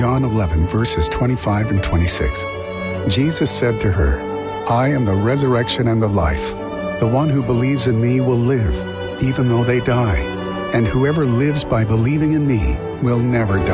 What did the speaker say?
John 11, verses 25 and 26. Jesus said to her, "I am the resurrection and the life. The one who believes in me will live, even though they die. And whoever lives by believing in me will never die."